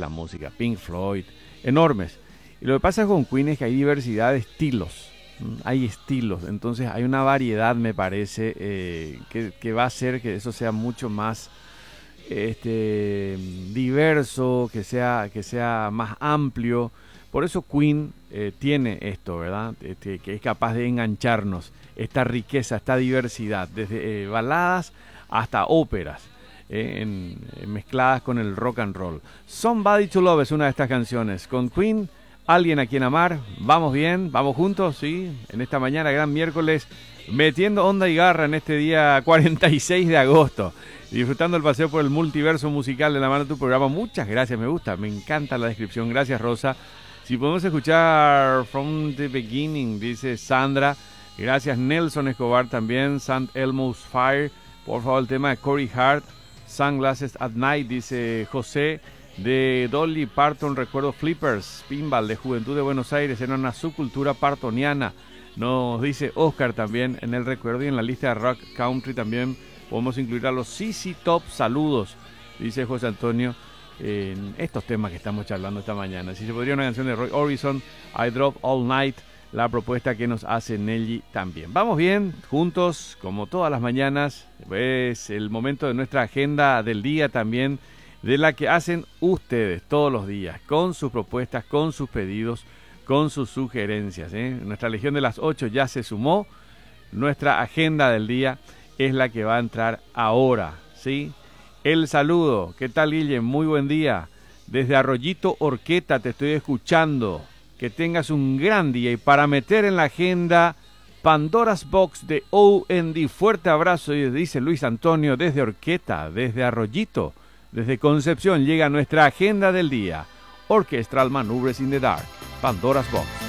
la música. Pink Floyd, enormes. Y lo que pasa con Queen es que hay diversidad de estilos. Hay estilos, entonces hay una variedad, me parece, que va a hacer que eso sea mucho más diverso, que sea más amplio. Por eso Queen tiene esto, ¿verdad? Que es capaz de engancharnos, esta riqueza, esta diversidad, desde baladas hasta óperas, mezcladas con el rock and roll. Somebody to Love es una de estas canciones. Con Queen, Alguien a quien amar. Vamos bien, vamos juntos, sí. En esta mañana, gran miércoles, metiendo onda y garra en este día 46 de agosto. Disfrutando el paseo por el multiverso musical de la mano de tu programa. Muchas gracias, me gusta, me encanta la descripción. Gracias, Rosa. Si podemos escuchar From the Beginning, dice Sandra. Gracias, Nelson Escobar también. St. Elmo's Fire. Por favor, el tema de Corey Hart. Sunglasses at Night, dice José. De Dolly Parton, recuerdo Flippers, Pinball de Juventud de Buenos Aires, era una subcultura partoniana. Nos dice Oscar también en el recuerdo, y en la lista de Rock Country también podemos incluir a los CC Top. Saludos, dice José Antonio, en estos temas que estamos charlando esta mañana. Si se podría una canción de Roy Orbison, I Drove All Night, la propuesta que nos hace Nelly también. Vamos bien, juntos, como todas las mañanas, es el momento de nuestra agenda del día también, de la que hacen ustedes todos los días, con sus propuestas, con sus pedidos, con sus sugerencias. Nuestra Legión de las 8 ya se sumó. Nuestra agenda del día es la que va a entrar ahora, ¿sí? El saludo. ¿Qué tal, Guille? Muy buen día. Desde Arroyito Horqueta te estoy escuchando. Que tengas un gran día. Y para meter en la agenda, Pandora's Box de O&D. Fuerte abrazo, dice Luis Antonio, desde Horqueta, desde Arroyito. Desde Concepción llega nuestra agenda del día. Orchestral Maneuvers in the Dark, Pandora's Box.